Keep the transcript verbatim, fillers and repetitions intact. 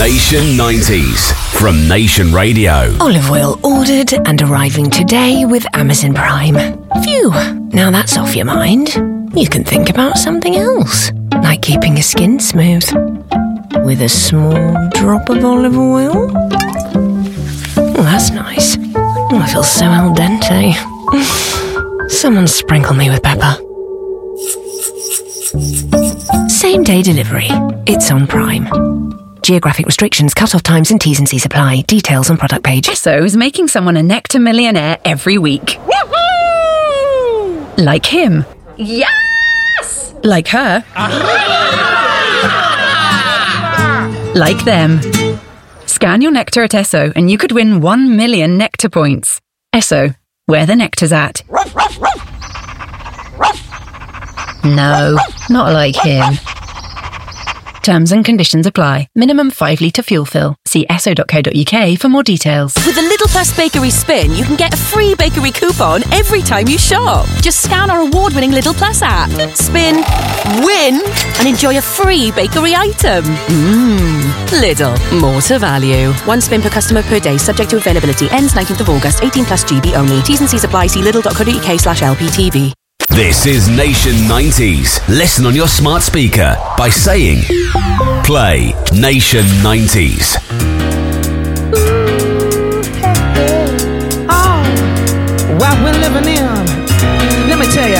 Nation nineties from Nation Radio. Olive oil ordered and arriving today with Amazon Prime. Phew, now that's off your mind. You can think about something else, like keeping your skin smooth with a small drop of olive oil. Oh, that's nice. Oh, I feel so al dente. Someone sprinkle me with pepper. Same day delivery. It's on Prime. Geographic restrictions, cut-off times and T's and C's apply. Details on product page. Esso is making someone a Nectar millionaire every week. Woohoo! Like him. Yes! Like her. Like them. Scan your Nectar at Esso and you could win one million Nectar points. Esso, where the nectar's at. No, not like him. Terms and conditions apply. Minimum five litre fuel fill. See esso dot co dot uk for more details. With the Little Plus Bakery Spin, you can get a free bakery coupon every time you shop. Just scan our award-winning Little Plus app, spin, win, and enjoy a free bakery item. Mmm. Lidl. More to value. One spin per customer per day, subject to availability. Ends nineteenth of August. eighteen plus G B only. T's and C's apply. See lidl dot co dot uk slash L P T V. This is Nation nineties. Listen on your smart speaker by saying Play Nation nineties. Oh, what we're living in. Let me tell you.